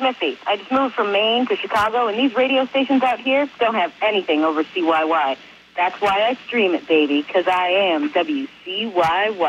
Smithy. I just moved from Maine to Chicago, and these radio stations out here don't have anything over CYY. That's why I stream it, baby, because I am WCYY.